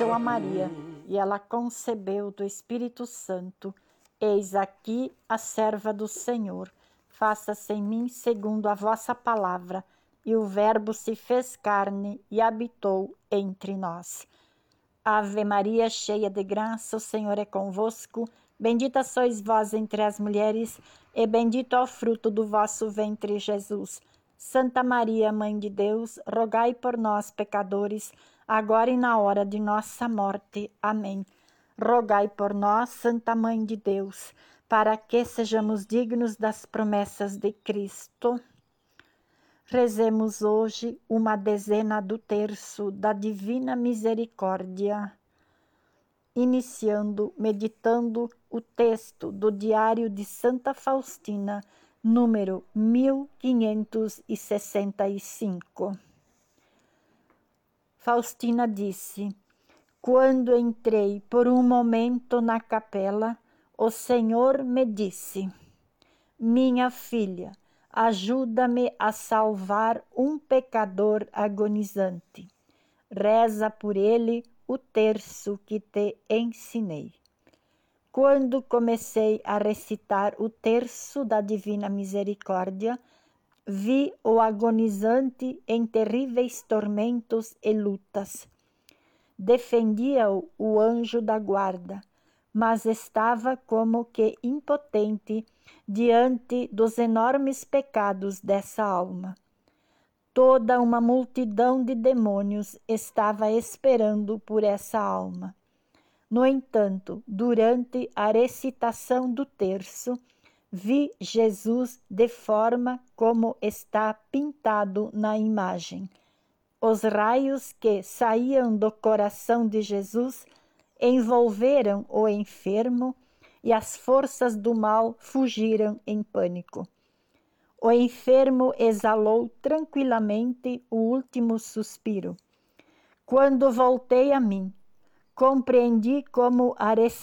a Maria, e ela concebeu do Espírito Santo. Eis aqui a serva do Senhor. Faça-se em mim segundo a vossa palavra. E o Verbo se fez carne e habitou entre nós. Ave Maria, cheia de graça, o Senhor é convosco. Bendita sois vós entre as mulheres, e bendito é o fruto do vosso ventre, Jesus. Santa Maria, Mãe de Deus, rogai por nós, pecadores, agora e na hora de nossa morte. Amém. Rogai por nós, Santa Mãe de Deus, para que sejamos dignos das promessas de Cristo. Rezemos hoje uma dezena do terço da Divina Misericórdia, iniciando, meditando o texto do Diário de Santa Faustina, número 1565. Faustina disse: quando entrei por um momento na capela, o Senhor me disse: minha filha, ajuda-me a salvar um pecador agonizante. Reza por ele o terço que te ensinei. Quando comecei a recitar o terço da Divina Misericórdia, vi o agonizante em terríveis tormentos e lutas. Defendia-o o anjo da guarda, mas estava como que impotente diante dos enormes pecados dessa alma. Toda uma multidão de demônios estava esperando por essa alma. No entanto, durante a recitação do terço, vi Jesus de forma como está pintado na imagem. Os raios que saíam do coração de Jesus envolveram o enfermo e as forças do mal fugiram em pânico. O enfermo exalou tranquilamente o último suspiro. Quando voltei a mim, compreendi como a